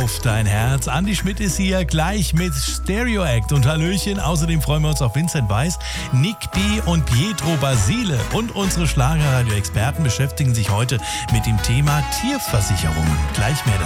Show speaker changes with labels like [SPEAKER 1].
[SPEAKER 1] auf dein Herz. Andi Schmidt ist hier gleich mit Stereo Act und Hallöchen. Außerdem freuen wir uns auf Vincent Weiss, Nick B. und Pietro Basile. Und unsere Schlagerradio-Experten beschäftigen sich heute mit dem Thema Tierversicherungen. Gleich mehr dazu.